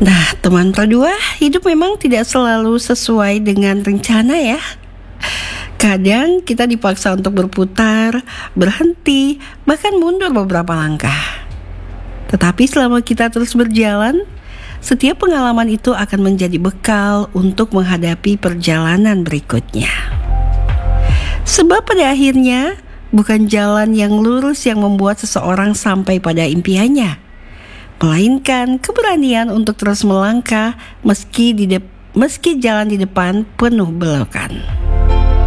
Nah, teman berdua, hidup memang tidak selalu sesuai dengan rencana ya. Kadang kita dipaksa untuk berputar, berhenti, bahkan mundur beberapa langkah. Tetapi selama kita terus berjalan, setiap pengalaman itu akan menjadi bekal untuk menghadapi perjalanan berikutnya. Sebab pada akhirnya, bukan jalan yang lurus yang membuat seseorang sampai pada impiannya, melainkan keberanian untuk terus melangkah meski jalan di depan penuh belokan.